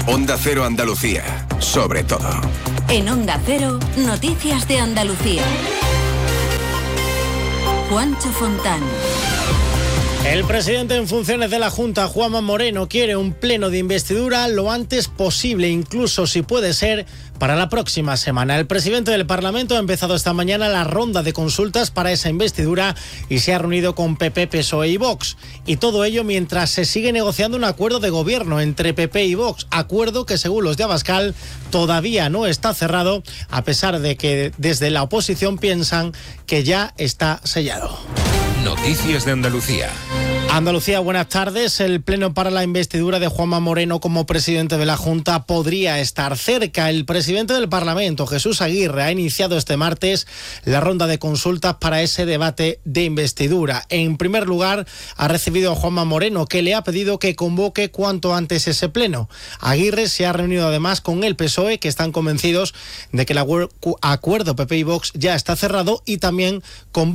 Onda Cero Andalucía, sobre todo. En Onda Cero, noticias de Andalucía. Juancho Fontán. El presidente en funciones de la Junta, Juanma Moreno, quiere un pleno de investidura lo antes posible, incluso si puede ser para la próxima semana. El presidente del Parlamento ha empezado esta mañana la ronda de consultas para esa investidura y se ha reunido con PP, PSOE y Vox. Y todo ello mientras se sigue negociando un acuerdo de gobierno entre PP y Vox, acuerdo que según los de Abascal todavía no está cerrado, a pesar de que desde la oposición piensan que ya está sellado. Noticias de Andalucía. Andalucía, buenas tardes. El pleno para la investidura de Juanma Moreno como presidente de la Junta podría estar cerca. El presidente del Parlamento, Jesús Aguirre, ha iniciado este martes la ronda de consultas para ese debate de investidura. En primer lugar, ha recibido a Juanma Moreno, que le ha pedido que convoque cuanto antes ese pleno. Aguirre se ha reunido además con el PSOE, que están convencidos de que el acuerdo PP y Vox ya está cerrado, y también con